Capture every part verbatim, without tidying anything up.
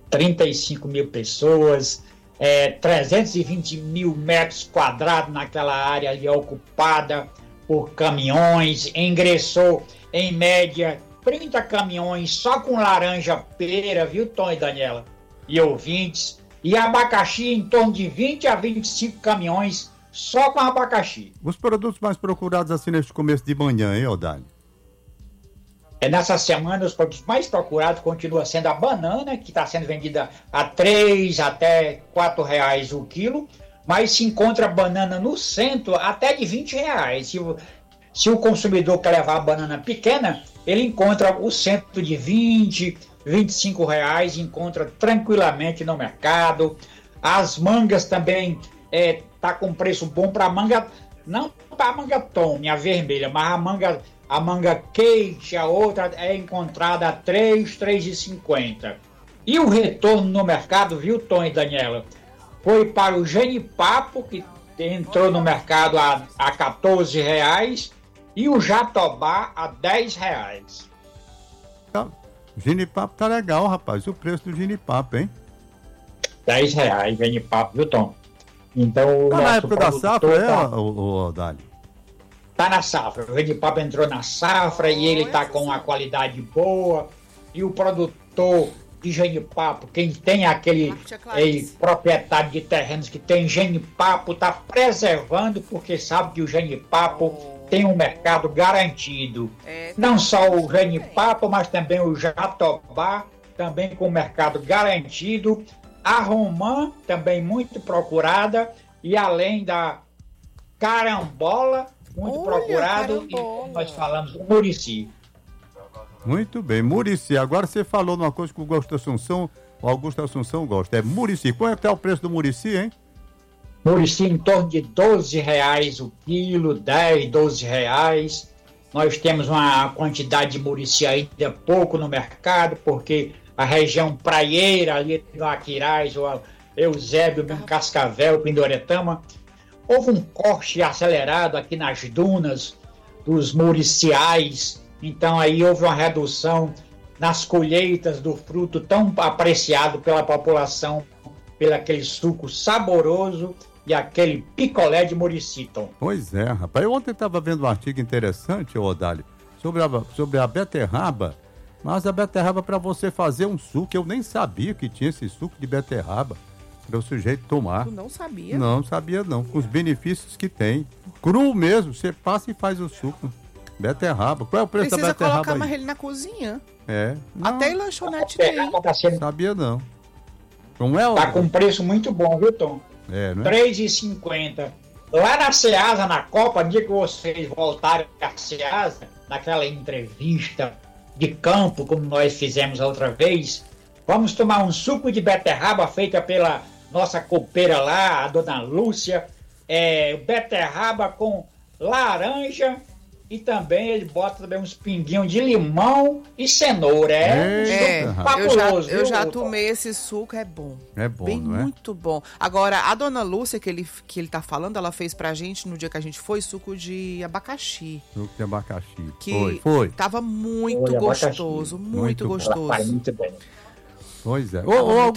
trinta e cinco mil pessoas, é, trezentos e vinte mil metros quadrados naquela área ali ocupada por caminhões, ingressou em média trinta caminhões só com laranja pera, viu, Tom e Daniela? E ouvintes, e abacaxi em torno de vinte a vinte e cinco caminhões só com abacaxi. Os produtos mais procurados assim neste começo de manhã, hein, Odália? É, nessa semana, os produtos mais procurados continua sendo a banana, que está sendo vendida a três até quatro reais o quilo, mas se encontra banana no centro até de vinte reais. Se, se o consumidor quer levar a banana pequena, ele encontra o centro de vinte, vinte e cinco reais, encontra tranquilamente no mercado. As mangas também é, tá com preço bom para manga, não para a manga Tom, a vermelha, mas a manga A manga Kate, a outra é encontrada a três, três e cinquenta. E o retorno no mercado, viu, Tom e Daniela? Foi para o genipapo, que entrou no mercado a, a quatorze reais, e o jatobá a dez reais. Tá. O genipapo tá legal, rapaz. O preço do genipapo, hein? dez reais, genipapo, viu, Tom? Então, o tá nosso na época da safra, tá... é, o, o Dali? Tá na safra, o genipapo entrou na safra e ele tá com uma qualidade boa, e o produtor de genipapo, quem tem aquele eh, proprietário de terrenos que tem genipapo, tá preservando, porque sabe que o genipapo tem um mercado garantido. Não só o genipapo, mas também o jatobá, também com mercado garantido, a romã, também muito procurada, e além da carambola, muito Olha, procurado, carambola. E nós falamos do Murici. Muito bem, Murici. Agora você falou numa coisa que o Augusto Assunção, o Augusto Assunção gosta, é Murici. Qual é que é o preço do Murici, hein? Murici em torno de doze reais o quilo, dez, doze reais. Nós temos uma quantidade de Murici ainda pouco no mercado, porque a região praieira ali do Aquiraz, o Eusébio, mesmo Cascavel, Pindoretama, houve um corte acelerado aqui nas dunas dos muriciais, então aí houve uma redução nas colheitas do fruto tão apreciado pela população, pelo aquele suco saboroso e aquele picolé de muricito. Pois é, rapaz. Eu ontem estava vendo um artigo interessante, Odália, sobre a, sobre a beterraba, mas a beterraba para você fazer um suco, eu nem sabia que tinha esse suco de beterraba. Para o sujeito tomar. Tu não sabia? Não, sabia não. Com os benefícios que tem. Cru mesmo, você passa e faz o suco. Beterraba. Qual é o preço Precisa da beterraba? Precisa colocar mais aí? ele na cozinha. É. Não. Até em lanchonete tem. Tá sendo... Sabia não. Como é o... Tá com preço muito bom, viu, Tom? É, não é? três reais e cinquenta. Lá na Ceasa, na Copa, no dia que vocês voltarem à Ceasa, naquela entrevista de campo, como nós fizemos a outra vez, vamos tomar um suco de beterraba feita pela nossa copeira lá, a dona Lúcia, é, beterraba com laranja, e também ele bota também uns pinguinhos de limão e cenoura. É, é fabuloso. Eu já, eu já tomei esse suco, é bom. É bom, Bem, não é? muito bom. Agora, a dona Lúcia, que ele, que ele tá falando, ela fez pra gente, no dia que a gente foi, suco de abacaxi. Suco de abacaxi. Que foi, foi. Tava muito foi gostoso, muito, muito gostoso. Muito bem. Pois é. Ô, ô,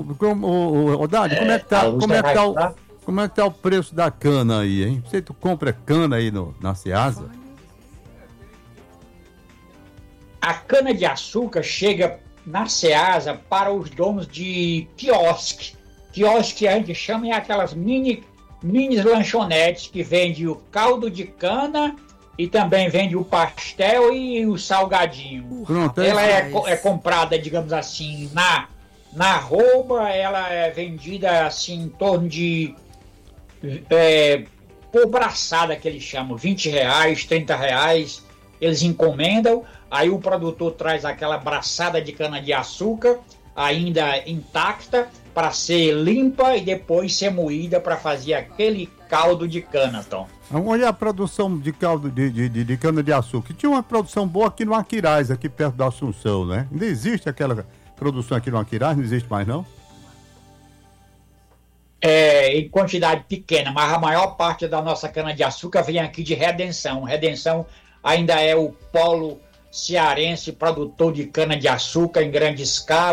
ô, ô, Dani, como é que tá, como é que tá o, como é que tá o preço da cana aí, hein? Você tu compra cana aí no, na Ceasa? A cana-de-açúcar chega na Ceasa para os donos de quiosque. Quiosque a gente chama é aquelas mini, mini lanchonetes que vende o caldo de cana e também vende o pastel e o salgadinho. Pronto, ela é, é comprada, digamos assim, na, na arroba, ela é vendida assim em torno de é, por braçada, que eles chamam, vinte reais, trinta reais, eles encomendam, aí o produtor traz aquela braçada de cana-de-açúcar, ainda intacta, para ser limpa e depois ser moída para fazer aquele caldo de cana, Tom. Olha a produção de caldo de, de, de, de cana-de-açúcar. Tinha uma produção boa aqui no Aquiraz, aqui perto da Assunção, né? Ainda existe aquela produção aqui no Aquiraz? Não existe mais, não? É, em quantidade pequena, mas a maior parte da nossa cana-de-açúcar vem aqui de Redenção. Redenção ainda é o polo cearense produtor de cana-de-açúcar em grande escala.